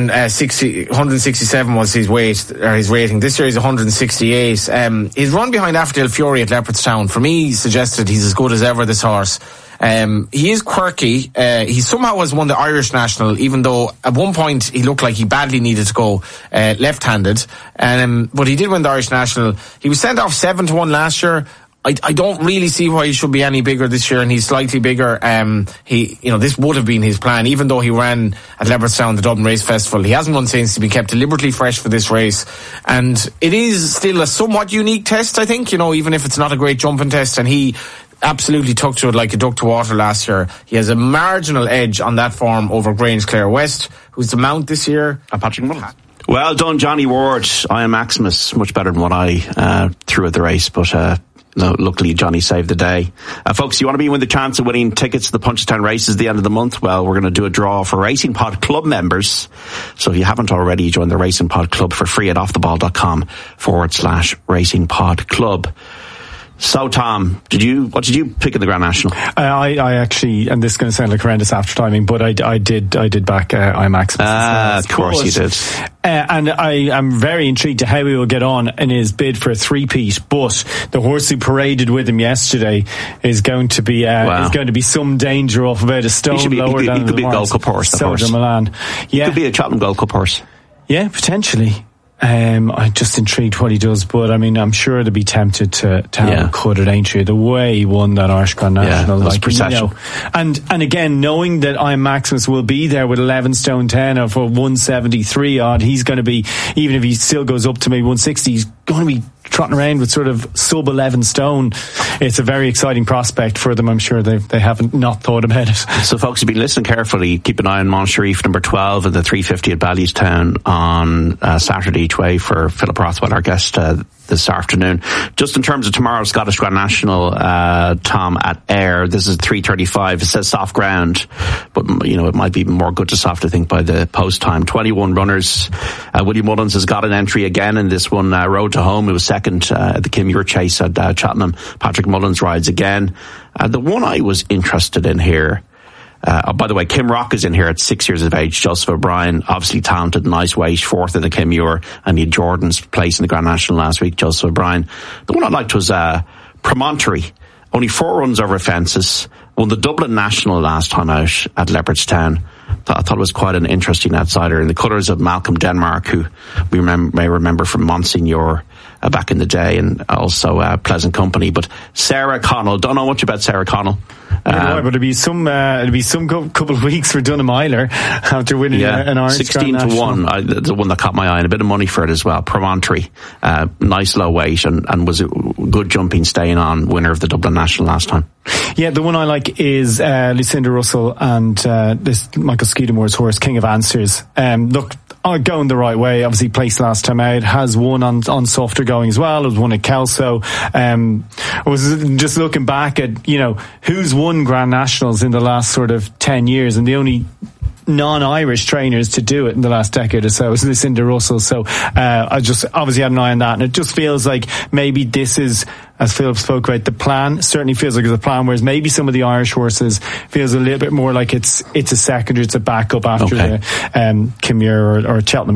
167 was his weight, or his rating. This year he's 168. His run behind Affordale Fury at Leopardstown, for me, suggested he's as good as ever, this horse. He is quirky. He somehow has won the Irish National, even though at one point he looked like he badly needed to go left-handed. But he did win the Irish National. He was sent off 7-1 last year. I don't really see why he should be any bigger this year, and he's slightly bigger. This would have been his plan, even though he ran at Leopardstown, the Dublin Race Festival. He hasn't run since. He's been kept deliberately fresh for this race, and it is still a somewhat unique test, I think, even if it's not a great jumping test, and he absolutely took to it like a duck to water last year. He has a marginal edge on that form over Grange-Clare West, who's the mount this year. Patrick Mullins. Well done, Johnny Ward. I am Maximus, much better than what I threw at the race, but no, luckily Johnny saved the day. Folks, you want to be with the chance of winning tickets to the Punchestown races at the end of the month? Well, we're going to do a draw for Racing Pod Club members. So if you haven't already, join the Racing Pod Club for free at offtheball.com/Racing Pod Club. So, Tom, what did you pick in the Grand National? I actually, and this is going to sound like horrendous after timing, but I did back IMAX. Of course you did. And I am very intrigued to how he will get on in his bid for a three-peat. But the horse who paraded with him yesterday is going to be some danger off about a stone lower than he could be a Gold Cup horse. Soldier Milan. Yeah, he could be a Cheltenham Gold Cup horse. Yeah, potentially. I'm just intrigued what he does, but I mean, I'm sure they'll be tempted to have a cut at Aintree the way he won that Irish Grand National. And again, knowing that I'm Maximus will be there with 11 stone 10 or for 173 odd, he's going to be, even if he still goes up to maybe 160, he's going to be trotting around with sort of sub 11 stone. It's a very exciting prospect for them. I'm sure they haven't not thought about it. So folks, you've been listening carefully. Keep an eye on Montereef number 12 at the 350 at Ballywstown on Saturday each way for Philip Rothwell, our guest this afternoon. Just in terms of tomorrow's Scottish Grand National, Tom, at Ayr, this is 3:35. It says soft ground, but it might be more good to soft, I think, by the post time. 21 runners. Willie Mullins has got an entry again in this one. Road to Home, it was second at the Kim Muir Chase at Cheltenham. Patrick Mullins rides again. The one I was interested in here, by the way, Kim Rock is in here at 6 years of age. Joseph O'Brien, obviously talented, nice weight, fourth in the Kim Muir, and he had Jordan's place in the Grand National last week, Joseph O'Brien. The one I liked was Promontory. Only 4 runs over fences. Won the Dublin National last time out at Leopardstown. I thought it was quite an interesting outsider in the colours of Malcolm Denmark, who we may remember from Monsignor back in the day, and also Pleasant Company. But Sarah Connell, don't know much about Sarah Connell. But it'll be some couple of weeks for Dunham Eiler after winning an Orange 16 Grand to 1, the one that caught my eye, and a bit of money for it as well. Promontory, nice low weight, and was a good jumping, staying on, winner of the Dublin National last time. Yeah, the one I like is Lucinda Russell and this Michael Scudamore's horse, King of Answers. Look, going the right way. Obviously placed last time out, has won on softer going as well. It was won at Kelso. I was just looking back at, who's won Grand Nationals in the last sort of 10 years, and the only non-Irish trainers to do it in the last decade or so is Lucinda Russell. So I just obviously had an eye on that, and it just feels like maybe this is, as Philip spoke about, the plan certainly feels like it's a plan, whereas maybe some of the Irish horses feels a little bit more like it's a second, or it's a backup after the Kim Muir or Cheltenham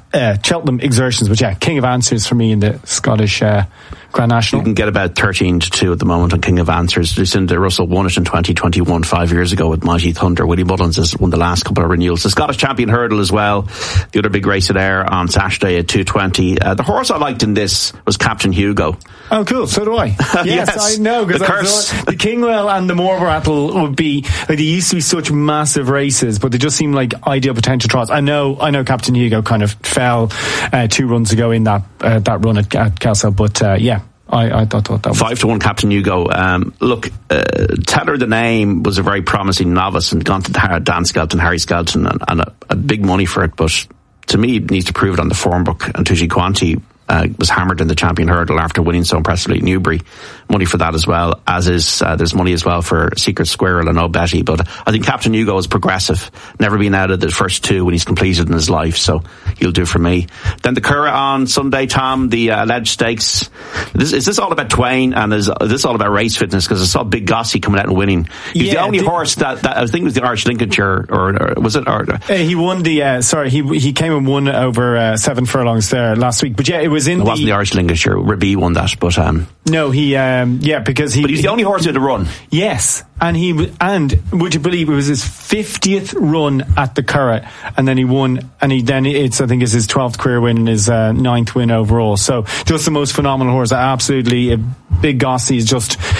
exertions. But yeah, King of Answers for me in the Scottish Grand National. You can get about 13 to 2 at the moment on King of Answers. Lucinda Russell won it in 2021, 5 years ago with Mighty Thunder. Willie Mullins has won the last couple of renewals. The Scottish Champion Hurdle as well. The other big race at Ayr on Saturday at 2:20. The horse I liked in this was Captain Hugo. Oh, cool. So do I. Yes, I know. Because the Kingwell and the Moorbattle would be, like, they used to be such massive races, but they just seem like ideal potential trots. I know Captain Hugo kind of fell 2 runs ago in that run at Kelso, but I thought that was 5-1 Captain Hugo. Look, Tell Her the Name was a very promising novice and gone to Dan Skelton, Harry Skelton, and a big money for it, but to me it needs to prove it on the form book. And Tuji Quanti was hammered in the Champion Hurdle after winning so impressively at Newbury. Money for that as well, as is there's money as well for Secret Squirrel and Oh Betty. But I think Captain Hugo is progressive, never been out of the first 2 when he's completed in his life, so he'll do for me. Then the Curragh on Sunday, Tom, the alleged stakes. Is this all about Twain, and is this all about race fitness? Because I saw Big Gossie coming out and winning. He's the only horse that I think it was the Irish Lincolnshire, or was it? He won the he came and won over 7 furlongs there last week. But yeah, it wasn't the Irish Lincolnshire. Ribby won that, but no, he because but he's the only horse who had a run. Yes, and would you believe it was his 50th run at the Curragh, and then he won, and I think it's his 12th career win and his 9th win overall. So just the most phenomenal horse. Absolutely, Big Gossie is just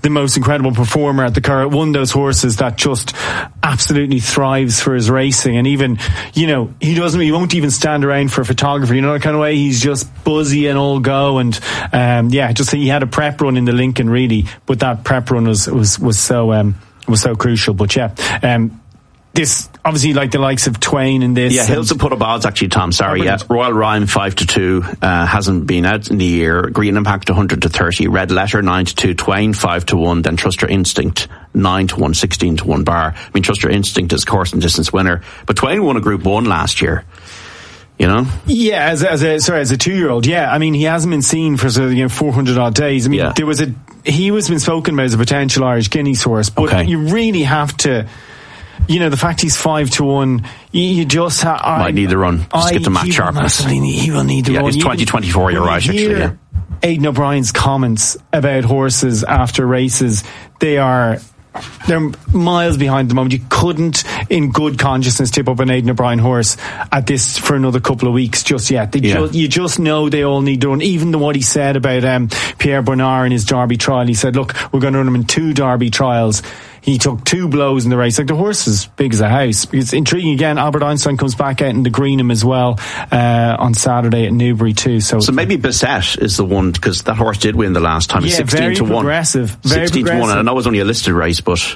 the most incredible performer at the Curragh. One of those horses that just absolutely thrives for his racing, and even, he won't even stand around for a photographer, that kind of way. He's just buzzy and all go, and just he had a prep run in the Lincoln, really, but that prep run was so crucial. But this obviously, like the likes of Twain in this. Yeah, Hills have put up odds actually, Tom. Sorry, yeah. Royal Rhyme 5-2 hasn't been out in the year. Green Impact 100-30. Red Letter 9-2. Twain 5-1. Then Trust Your Instinct 9-1. 16-1 bar. I mean, Trust Your Instinct is course and distance winner, but Twain won a Group 1 last year. Yeah, as a 2-year-old. Yeah, I mean, he hasn't been seen for 400 odd days. I mean, he was been spoken about as a potential Irish Guineas horse, but you really have to. The fact he's 5-1, you just might need the run. Just get the match sharpness. He will need the run. It's 2024. You're right, actually. Yeah. Aidan O'Brien's comments about horses after races, they're miles behind the moment. You couldn't, in good consciousness, tip up an Aidan O'Brien horse at this for another couple of weeks just yet. You just know they all need to run. Even what he said about Pierre Bernard in his Derby trial, he said, look, we're going to run him in 2 Derby trials. He took 2 blows in the race. Like, the horse is big as a house. It's intriguing again. Albert Einstein comes back out in the Greenham as well on Saturday at Newbury too. So maybe Bissett is the one, because that horse did win the last time. Yeah, 16-1. Very progressive. 16-1. I know it was only a listed race, but